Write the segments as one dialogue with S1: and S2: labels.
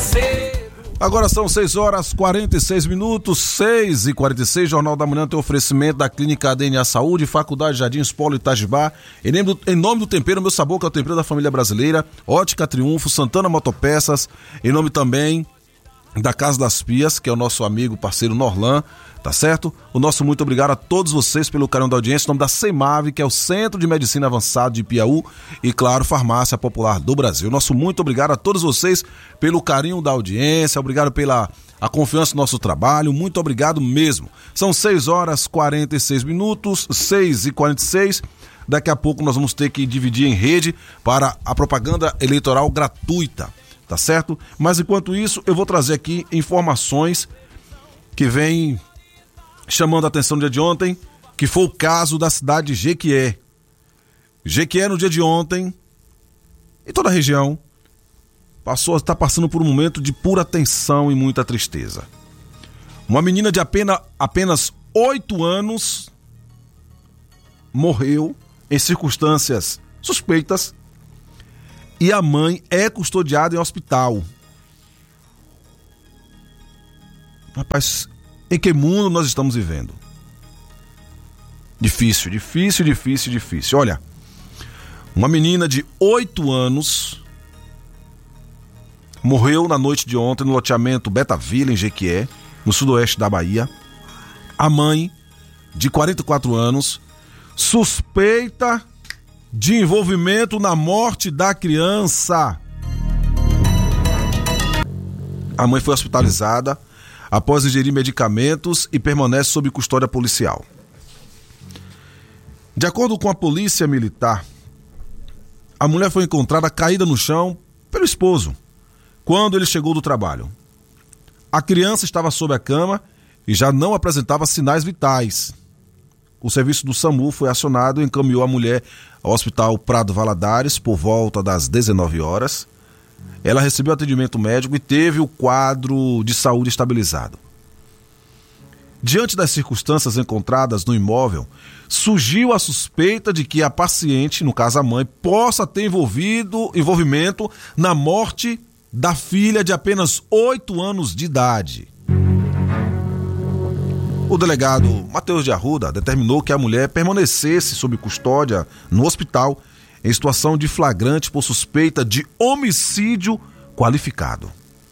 S1: Agora são 6h46, 6h46, Jornal da Manhã tem oferecimento da Clínica DNA Saúde, Faculdade Jardins Polo Itajibá, em nome do Tempero Meu Sabor, que é o tempero da família brasileira, Ótica Triunfo, Santana Motopeças, em nome também da Casa das Pias, que é o nosso amigo, parceiro Norlan, tá certo? O nosso muito obrigado a todos vocês pelo carinho da audiência, em nome da CEMAV, que é o Centro de Medicina Avançado de Piauí, e claro, Farmácia Popular do Brasil. Nosso muito obrigado a todos vocês pelo carinho da audiência, obrigado pela confiança no nosso trabalho, muito obrigado mesmo. São 6h46, 6h46, daqui a pouco nós vamos ter que dividir em rede para a propaganda eleitoral gratuita. Tá certo? Mas enquanto isso, eu vou trazer aqui informações que vêm chamando a atenção no dia de ontem, que foi o caso da cidade de Jequié. Jequié, no dia de ontem, e toda a região, está passando por um momento de pura tensão e muita tristeza. Uma menina de apenas 8 anos morreu em circunstâncias suspeitas, e a mãe é custodiada em hospital. Rapaz, em que mundo nós estamos vivendo? Difícil. Olha, uma menina de 8 anos morreu na noite de ontem no loteamento Beta Vila, em Jequié, no sudoeste da Bahia. A mãe, de 44 anos, suspeita de envolvimento na morte da criança. A mãe foi hospitalizada após ingerir medicamentos e permanece sob custódia policial. De acordo com a polícia militar, a mulher foi encontrada caída no chão pelo esposo quando ele chegou do trabalho. A criança estava sob a cama e já não apresentava sinais vitais. O serviço do SAMU foi acionado e encaminhou a mulher ao Hospital Prado Valadares por volta das 19 horas. Ela recebeu atendimento médico e teve o quadro de saúde estabilizado. Diante das circunstâncias encontradas no imóvel, surgiu a suspeita de que a paciente, no caso a mãe, possa ter envolvimento na morte da filha de apenas 8 anos de idade. O delegado Matheus de Arruda determinou que a mulher permanecesse sob custódia no hospital em situação de flagrante por suspeita de homicídio qualificado.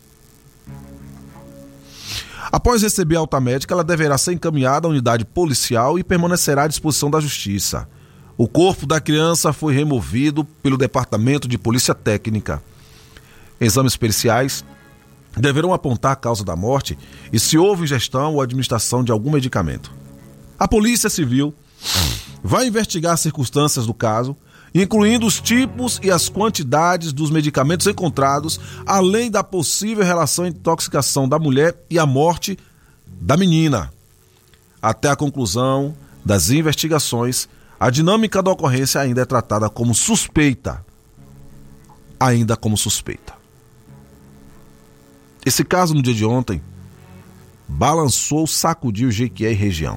S1: Após receber alta médica, ela deverá ser encaminhada à unidade policial e permanecerá à disposição da justiça. O corpo da criança foi removido pelo Departamento de Polícia Técnica. Exames periciais deverão apontar a causa da morte e se houve ingestão ou administração de algum medicamento. A Polícia Civil vai investigar as circunstâncias do caso, incluindo os tipos e as quantidades dos medicamentos encontrados, além da possível relação entre intoxicação da mulher e a morte da menina. Até a conclusão das investigações, a dinâmica da ocorrência ainda é tratada como suspeita. Esse caso, no dia de ontem, balançou, sacudiu Jequié e região.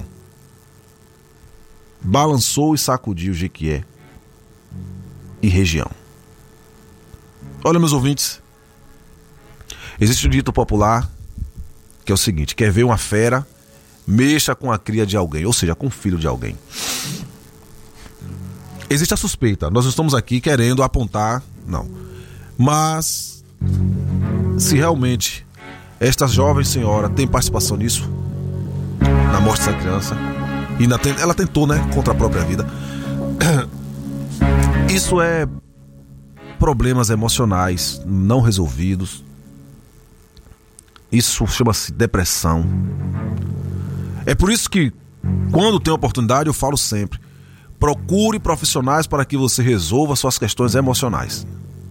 S1: Olha, meus ouvintes, existe um dito popular que é o seguinte: quer ver uma fera, mexa com a cria de alguém, ou seja, com o filho de alguém. Existe a suspeita, nós não estamos aqui querendo apontar, não. Mas se realmente esta jovem senhora tem participação nisso, na morte dessa criança, e ela tentou, contra a própria vida, isso é problemas emocionais não resolvidos. Isso chama-se depressão. É por isso que, quando tem oportunidade, eu falo sempre: procure profissionais para que você resolva suas questões emocionais.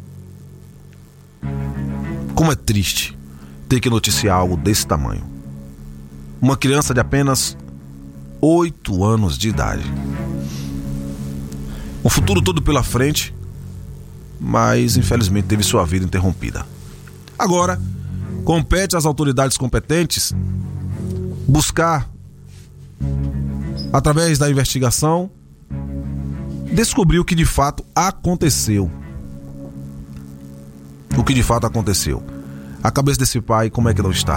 S1: Como é triste ter que noticiar algo desse tamanho. Uma criança de apenas 8 anos de idade. Um futuro todo pela frente, mas infelizmente teve sua vida interrompida. Agora, compete às autoridades competentes buscar, através da investigação, descobrir o que de fato aconteceu. A cabeça desse pai, como é que não está?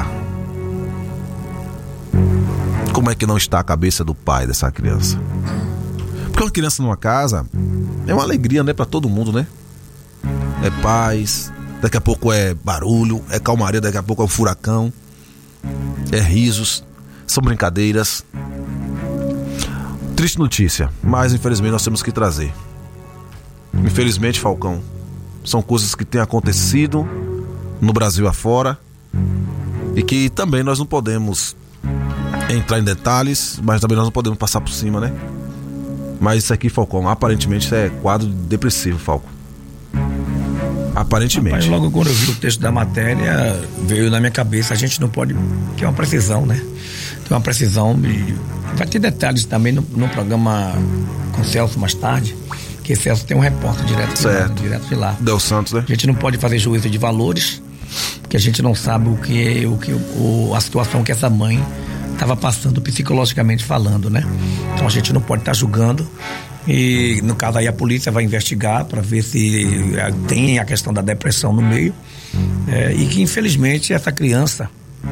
S1: Como é que não está a cabeça do pai dessa criança? Porque uma criança numa casa é uma alegria, né, pra todo mundo, né? É paz, daqui a pouco é barulho, é calmaria, daqui a pouco é um furacão, é risos, são brincadeiras. Triste notícia, mas infelizmente nós temos que trazer. Infelizmente, Falcão, são coisas que têm acontecido no Brasil afora e que também nós não podemos entrar em detalhes, mas também nós não podemos passar por cima, né? Mas isso aqui, Falcão, aparentemente é quadro depressivo, Falcão. Aparentemente.
S2: Rapaz, logo quando eu vi o texto da matéria, veio na minha cabeça, a gente não pode, que é uma precisão, né? Tem uma precisão e vai ter detalhes também no programa com o Celso mais tarde, que Celso tem um repórter direto de lá.
S1: Del Santos, né?
S2: A gente não pode fazer juízo de valores, porque a gente não sabe a situação que essa mãe estava passando psicologicamente falando, né? Então a gente não pode estar julgando. E no caso aí a polícia vai investigar para ver se tem a questão da depressão no meio, e que infelizmente essa criança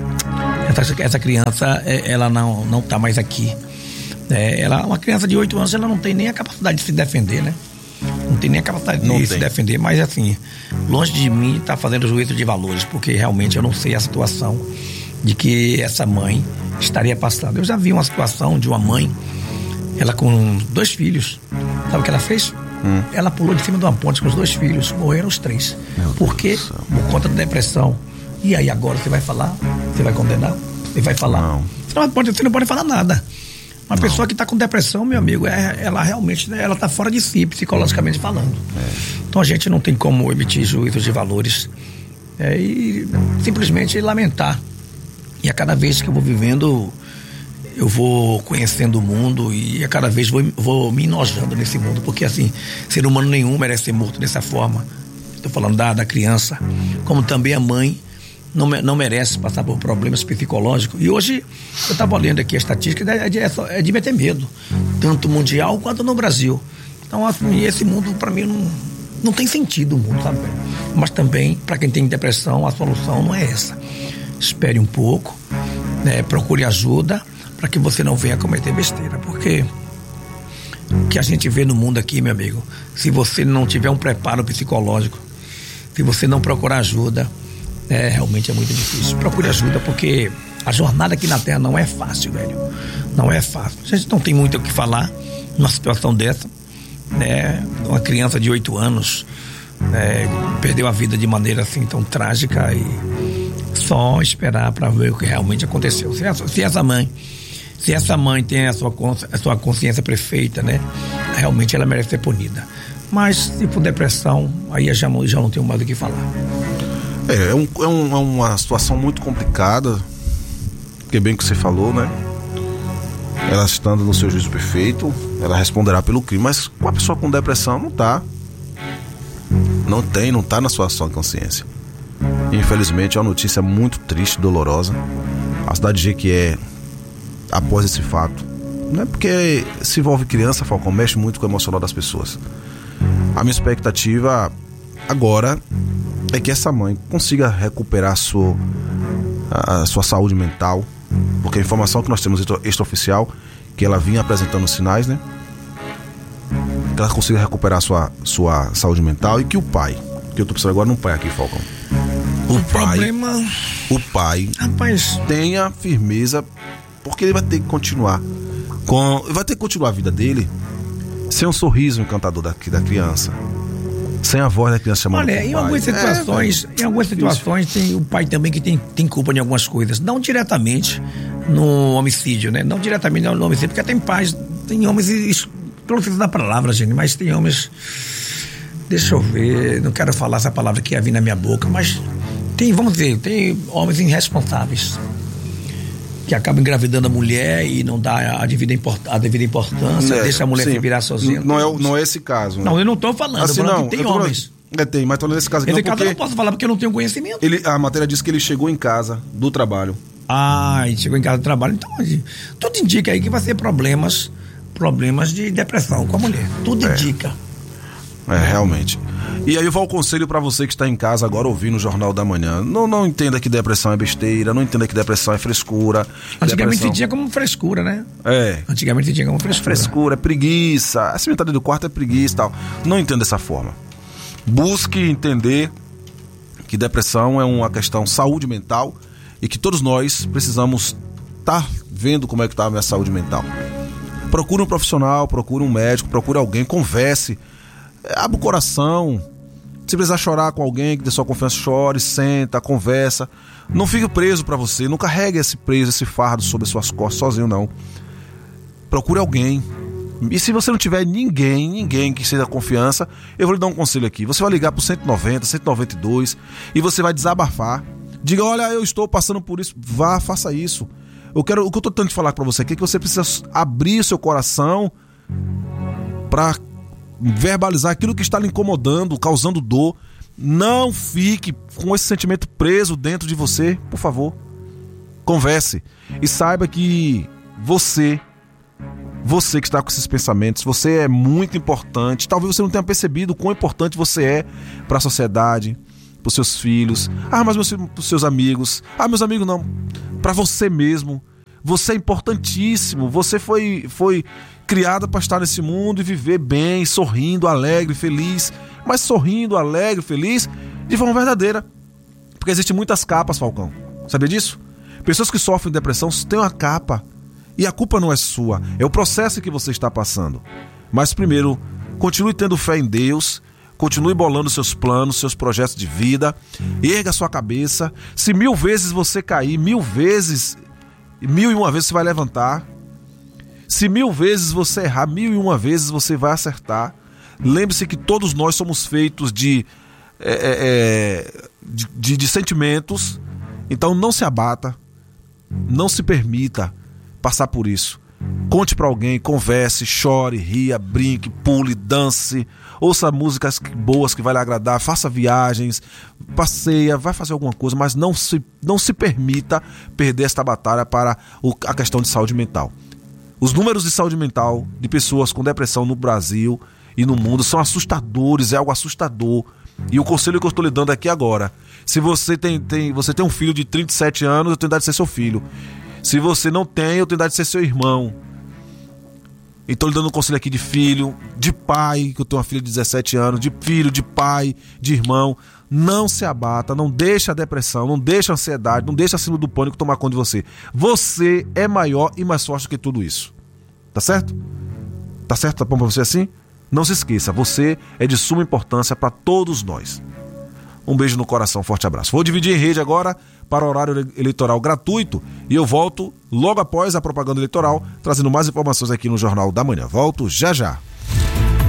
S2: ela não está mais aqui. Ela é uma criança de 8 anos, ela não tem nem a capacidade de se defender, né? Não tem nem a capacidade de se defender, mas assim, longe de mim estar fazendo juízo de valores, porque realmente eu não sei a situação de que essa mãe estaria passando. Eu já vi uma situação de uma mãe, ela com 2 filhos, sabe o que ela fez? Ela pulou de cima de uma ponte com os 2 filhos, morreram os 3. Por quê? Por conta da depressão. E aí agora você vai falar? Você vai condenar? Você vai falar?
S1: Não.
S2: Você não pode falar nada. Uma pessoa que está com depressão, meu amigo, ela realmente está fora de si, psicologicamente falando. Então a gente não tem como emitir juízos de valores, e simplesmente lamentar. E a cada vez que eu vou vivendo, eu vou conhecendo o mundo e a cada vez vou me enojando nesse mundo, porque assim, ser humano nenhum merece ser morto dessa forma. Estou falando da criança, como também a mãe não merece passar por problemas psicológicos. E hoje eu estava olhando aqui a estatística, é de meter medo, tanto mundial quanto no Brasil. Então assim, esse mundo para mim não tem sentido o mundo, sabe? Mas também para quem tem depressão, a solução não é essa. Espere um pouco, procure ajuda para que você não venha cometer besteira, porque o que a gente vê no mundo aqui, meu amigo, se você não tiver um preparo psicológico, se você não procurar ajuda, realmente é muito difícil. Procure ajuda, porque a jornada aqui na Terra não é fácil, velho. Não é fácil. A gente não tem muito o que falar numa situação dessa, uma criança de 8 anos perdeu a vida de maneira assim tão trágica, e só esperar para ver o que realmente aconteceu. Se essa mãe tem a sua consciência perfeita, né, realmente ela merece ser punida. Mas se for depressão, aí já não tenho mais o que falar.
S1: É uma situação muito complicada, que bem que você falou, né? Ela estando no seu juízo perfeito, ela responderá pelo crime, mas com a pessoa com depressão não tá na sua consciência. Infelizmente é uma notícia muito triste, dolorosa. A cidade de Jequié, após esse fato, não é porque se envolve criança, Falcão, mexe muito com o emocional das pessoas. A minha expectativa agora é que essa mãe consiga recuperar a sua saúde mental, porque a informação que nós temos extraoficial, que ela vinha apresentando sinais, né? Que ela consiga recuperar a sua saúde mental, e que o pai, que eu tô pensando agora num pai aqui, Falcão, o pai
S2: rapaz,
S1: tenha firmeza, porque ele vai ter que continuar a vida dele sem um sorriso encantador da criança, sem a voz da criança chamando.
S2: Olha, em algumas situações tem o pai também que tem culpa em algumas coisas, não diretamente no homicídio, né? Não diretamente no homicídio, porque tem homens, pelo menos da palavra, gente, mas tem homens, deixa eu ver, não quero falar essa palavra que ia vir na minha boca, mas tem homens irresponsáveis que acabam engravidando a mulher e não dá a devida importância, deixa a mulher se virar sozinha.
S1: Não é esse caso, né?
S2: Não, eu não estou falando,
S1: assim,
S2: eu falando que tem homens.
S1: Tem, mas tô nesse caso aqui.
S2: Esse caso eu não posso falar porque eu não tenho conhecimento.
S1: A matéria diz que ele chegou em casa do trabalho.
S2: Ele chegou em casa do trabalho, então tudo indica aí que vai ser problemas de depressão com a mulher. Tudo indica.
S1: Realmente. E aí eu vou ao conselho para você que está em casa agora ouvindo o Jornal da Manhã. Não entenda que depressão é besteira, não entenda que depressão é frescura.
S2: Antigamente tinha como frescura, né? Antigamente tinha como frescura.
S1: Frescura, é preguiça. Essa metade do quarto é preguiça e tal. Não entenda dessa forma. Busque entender que depressão é uma questão de saúde mental e que todos nós precisamos estar vendo como é que está a minha saúde mental. Procure um profissional, procure um médico, procure alguém, converse, abra o coração. Se precisar chorar com alguém que dê sua confiança, chore, senta, conversa. Não fique preso para você, não carregue esse peso, esse fardo sobre as suas costas sozinho, não. Procure alguém. E se você não tiver ninguém que seja confiança, eu vou lhe dar um conselho aqui. Você vai ligar pro 190, 192 e você vai desabafar. Diga, olha, eu estou passando por isso. Vá, faça isso. O que eu estou tentando falar para você aqui é que você precisa abrir seu coração para verbalizar aquilo que está lhe incomodando, causando dor. Não fique com esse sentimento preso dentro de você, por favor. Converse e saiba que você que está com esses pensamentos, você é muito importante. Talvez você não tenha percebido o quão importante você é para a sociedade, para os seus filhos, mas para os seus amigos. Meus amigos não, para você mesmo. Você é importantíssimo. Você foi criada para estar nesse mundo e viver bem, sorrindo, alegre, feliz. Mas sorrindo, alegre, feliz de forma verdadeira. Porque existem muitas capas, Falcão. Sabia disso? Pessoas que sofrem de depressão têm uma capa. E a culpa não é sua, é o processo que você está passando. Mas primeiro, continue tendo fé em Deus, continue bolando seus planos, seus projetos de vida, erga a sua cabeça. Se 1000 vezes você cair, 1000 vezes, 1001 vezes você vai levantar. Se 1000 vezes você errar, 1001 vezes você vai acertar. Lembre-se que todos nós somos feitos de sentimentos. Então não se abata, não se permita passar por isso. Conte pra alguém, converse, chore, ria, brinque, pule, dance, ouça músicas boas que vai lhe agradar, faça viagens, passeia, vai fazer alguma coisa, mas não se permita perder esta batalha para a questão de saúde mental. Os números de saúde mental de pessoas com depressão no Brasil e no mundo são assustadores, é algo assustador. E o conselho que eu estou lhe dando aqui agora: se você tem um filho de 37 anos, eu tenho idade de ser seu filho. Se você não tem, eu tenho idade de ser seu irmão. Então, lhe dando um conselho aqui de filho, de pai, que eu tenho uma filha de 17 anos, de filho, de pai, de irmão. Não se abata, não deixe a depressão, não deixe a ansiedade, não deixe a síndrome do pânico tomar conta de você. Você é maior e mais forte do que tudo isso. Tá certo? Tá certo? Tá bom pra você assim? Não se esqueça, você é de suma importância para todos nós. Um beijo no coração, forte abraço. Vou dividir em rede agora para o horário eleitoral gratuito e eu volto logo após a propaganda eleitoral, trazendo mais informações aqui no Jornal da Manhã. Volto já já.